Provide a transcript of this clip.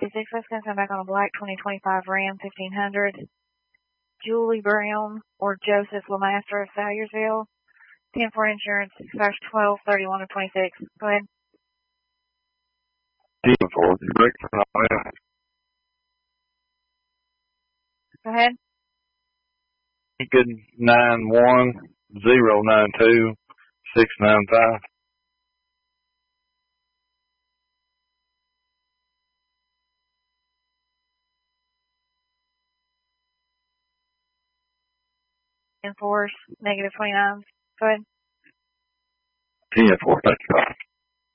56, let's come back on a black 2025 Ram 1500. Julie Brown or Joseph Lemaster of Salyersville. 10-4 insurance, slash 12/31 of 26. Go ahead. 10-4, direct. Go ahead. Good 91092-695. Enforce, -29. Go ahead. 10-4, thank you.